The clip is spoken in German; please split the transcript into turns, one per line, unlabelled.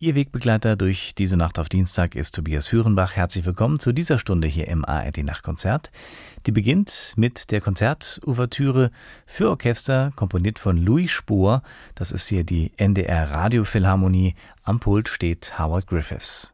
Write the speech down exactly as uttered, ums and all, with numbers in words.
Ihr Wegbegleiter durch diese Nacht auf Dienstag ist Tobias Führenbach. Herzlich willkommen zu dieser Stunde hier im A R D-Nachtkonzert. Die beginnt mit der Konzertouvertüre für Orchester, komponiert von Louis Spohr. Das ist hier die N D R Radiophilharmonie. Am Pult steht Howard Griffiths.